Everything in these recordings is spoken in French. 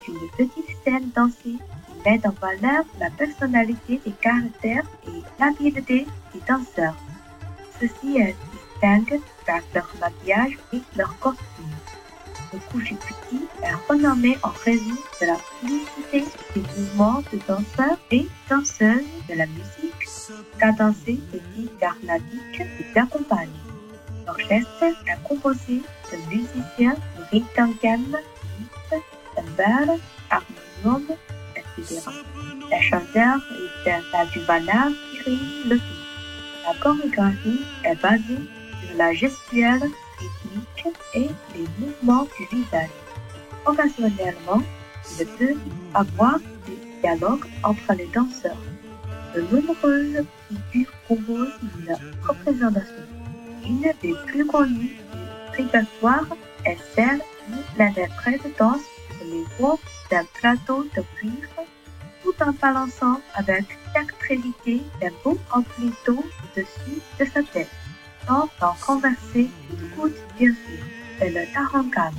Une petite scène dansée qui met en valeur la personnalité des caractères et l'habileté des danseurs. Ceux-ci distinguent par leur maquillage et leur costume. Le Kuchipiki est renommé en raison de la fluidité des mouvements de danseurs et danseuses de la musique cadencée de type carnatique qui l'accompagnent. L'orchestre est composé de musiciens de rythme, cymbales, harmonium, etc. Les chanteurs étaient la Duvana qui réunit le tout. La chorégraphie est basée sur la gestuelle rythmique et les mouvements du visage. Occasionnellement, il peut y avoir des dialogues entre les danseurs. De nombreuses figures composent une représentation. Une des plus connues du répertoire est celle où l'interprète danse sur les hauts d'un plateau de cuir tout en balançant avec dextérité d'un beau amplitude au-dessus de sa tête, sans en renverser une goutte bien sûr. C'est le Tarangam.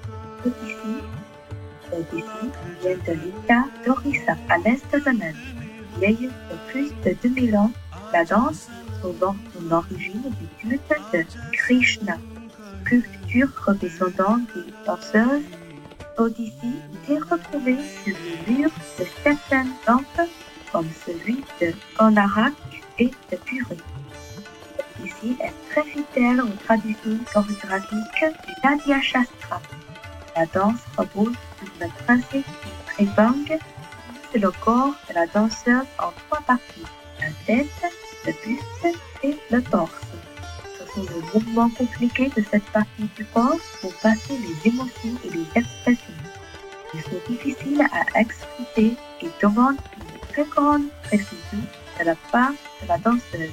L'Odissi vient de l'État d'Orissa, à l'est de l'Inde. Vieille de plus de 2000 ans, la danse trouvant son origine du culte de Krishna, culture représentant des danseuses. L'Odissi était retrouvée sur les murs de certains temples comme celui de Konarak et de Puri. L'Odissi est très fidèle aux traditions chorégraphiques du Nadia Shastra. La danse repose sur le principe du tribang, c'est le corps de la danseuse en trois parties, la tête, le buste et le torse. Ce sont les mouvements compliqués de cette partie du corps pour passer les émotions et les expressions. Ils sont difficiles à expliquer et demandent une très grande précision de la part de la danseuse.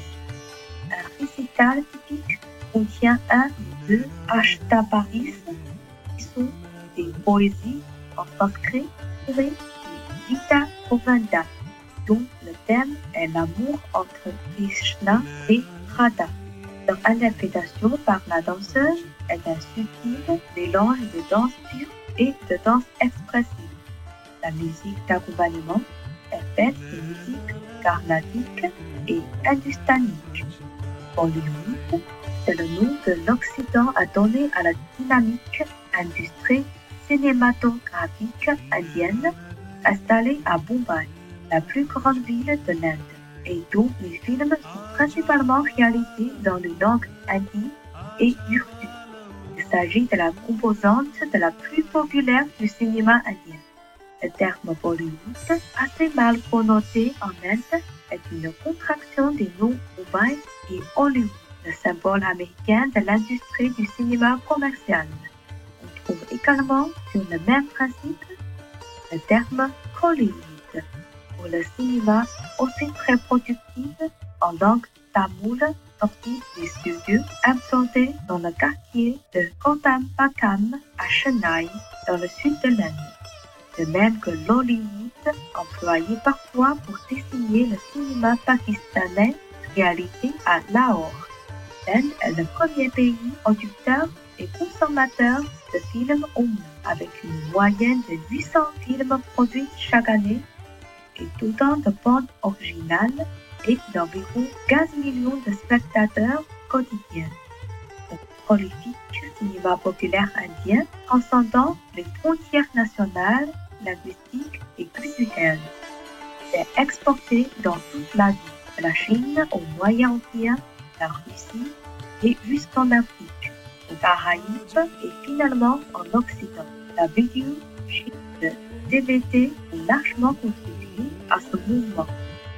Un récital typique contient un ou deux ashtaparis qui sont des poésies en sanskrit tirées du Gita Govinda, dont le thème est l'amour entre Krishna et Radha. Leur interprétation par la danseuse est un subtil mélange de danse pure et de danse expressive. La musique d'accompagnement est faite de musique carnatique et hindustanique. Bollywood, c'est le nom que l'Occident a donné à la dynamique industrie cinématographique indienne installée à Bombay, la plus grande ville de l'Inde, et dont les films sont principalement réalisés dans les langues hindi et urdu. Il s'agit de la composante de la plus populaire du cinéma indien. Le terme Bollywood, assez mal connoté en Inde, est une contraction des noms Bombay et Hollywood, le symbole américain de l'industrie du cinéma commercial. On trouve également sur le même principe le terme Hollywood pour le cinéma aussi très productif en langue tamoule sorti des studios implantés dans le quartier de Kotampakam à Chennai, dans le sud de l'Inde. De même que l'Hollywood, employé parfois pour désigner le cinéma pakistanais réalisé à Lahore. L'Inde est le premier pays producteur et consommateur de films au monde, avec une moyenne de 800 films produits chaque année et autant de bandes originales et d'environ 15 millions de spectateurs quotidiens. Le prolifique cinéma populaire indien transcendant les frontières nationales, linguistiques et culturelles. Il est exporté dans toute l'Asie, de la Chine au Moyen-Orient, la Russie et jusqu'en Afrique, aux Caraïbes et finalement en Occident. La vidéo de DVD est largement contribué à ce mouvement.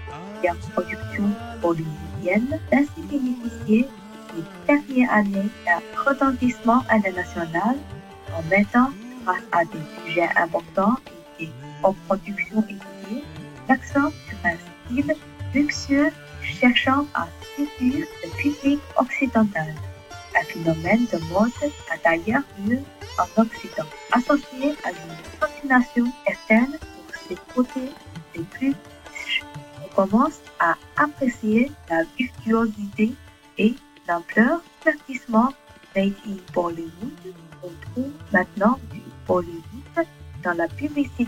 La production bollywoodienne a ainsi bénéficié ces dernières années d'un retentissement international en mettant, grâce à des sujets importants et des productions étudiées, l'accent sur un style luxueux cherchant à séduire le public occidental. Un phénomène de mode a d'ailleurs lieu en Occident, associé à une fascination certaine pour ses côtés les plus riches. On commence à apprécier la virtuosité et l'ampleur du divertissement made in Bollywood. On trouve maintenant du Bollywood dans la publicité